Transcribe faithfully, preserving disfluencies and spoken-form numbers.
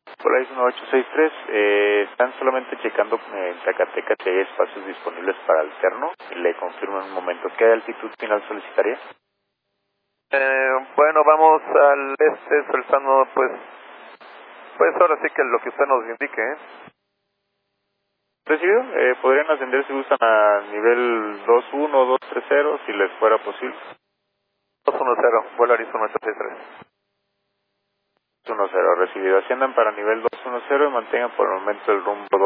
Polaris uno ocho seis tres, eh, están solamente checando en Zacatecas si hay espacios disponibles para alterno. Le confirmo en un momento. ¿Qué altitud final solicitaría? Eh, bueno, vamos al este, soltando, pues, pues ahora sí que lo que usted nos indique, ¿eh? Recibido, eh, podrían ascender si gustan a nivel dos uno, dos tres cero, si les fuera posible. dos uno cero, Polaris uno ocho seis tres. dos uno cero, recibido. Asciendan para nivel dos uno cero y mantengan por el momento el rumbo